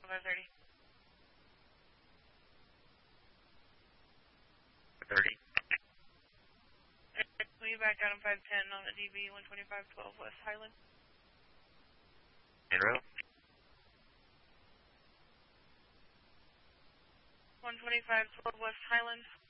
530. 30. We back out on 510 on the DB 12512 West Highland. En route. 12512 West Highland.